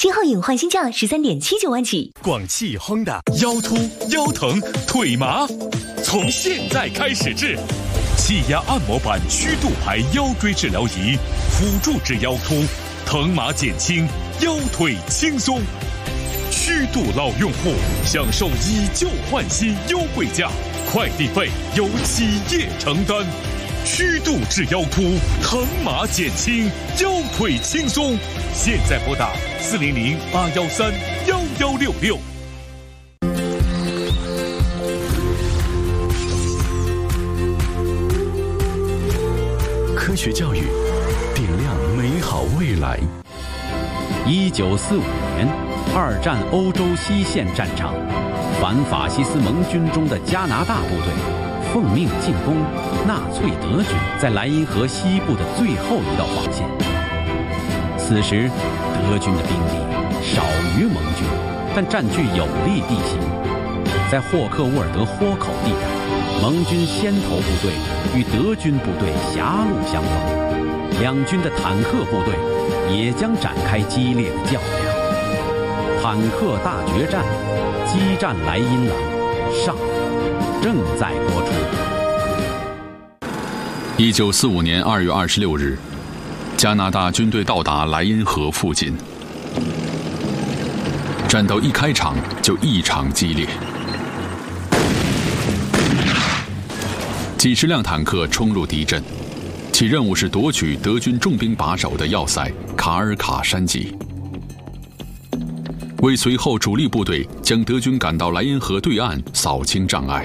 7号隐患新价13.79万起。 广汽亨达腰突、腰疼、腿麻，从现在开始治。气压按摩版虚度牌腰椎治疗仪，辅助治腰突、疼麻减轻，腰腿轻松。虚度老用户享受以旧换新优惠价，快递费由企业承担。虚度治腰突，疼麻减轻，腰腿轻松。现在拨打400-813-1166。 科学教育，点亮美好未来。 1945年，二战欧洲西线战场，反法西斯盟军中的加拿大部队奉命进攻纳粹德军在莱茵河西部的最后一道防线。此时，德军的兵力少于盟军，但占据有利地形。在霍克沃尔德豁口地带，盟军先头部队与德军部队狭路相逢，两军的坦克部队也将展开激烈的较量。坦克大决战，激战莱茵朗上，正在播出。 1945年2月26日，加拿大军队到达莱茵河附近，战斗一开场就异常激烈。几十辆坦克冲入敌阵，其任务是夺取德军重兵把守的要塞卡尔卡山脊。为随后主力部队将德军赶到莱茵河对岸扫清障碍，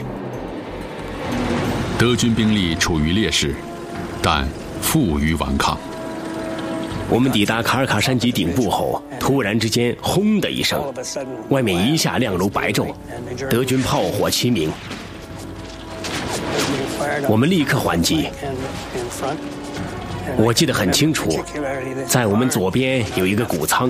德军兵力处于劣势，但负隅顽抗。 我们抵达卡尔卡山脊顶部后，突然之间轰的一声，外面一下亮如白昼，德军炮火齐鸣。我们立刻还击。我记得很清楚，在我们左边有一个谷仓，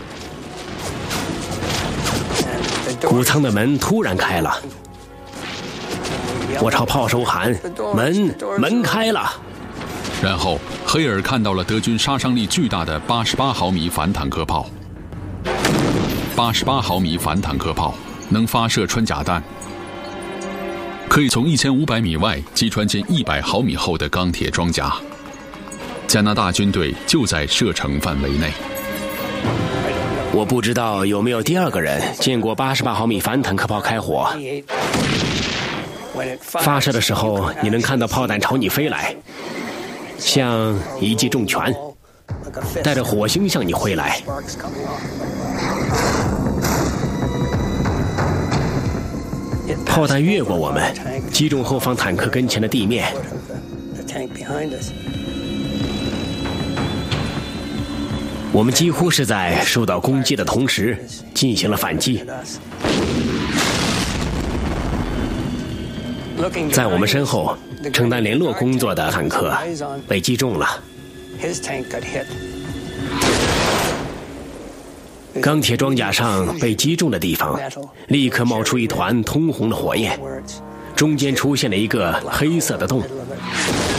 谷仓的门突然开了，我朝炮手喊：“门开了！” 然后黑尔看到了德军杀伤力巨大的88毫米反坦克炮。88毫米反坦克炮能发射穿甲弹，可以从1500米外击穿近100毫米厚的钢铁装甲。加拿大军队就在射程范围内。 我不知道有没有第二个人见过88毫米反坦克炮开火。发射的时候，你能看到炮弹朝你飞来，像一记重拳，带着火星向你挥来。炮弹越过我们，击中后方坦克跟前的地面。我们几乎是在受到攻击的同时进行了反击。在我们身后，承担联络工作的坦克被击中了。钢铁装甲上被击中的地方，立刻冒出一团通红的火焰，中间出现了一个黑色的洞。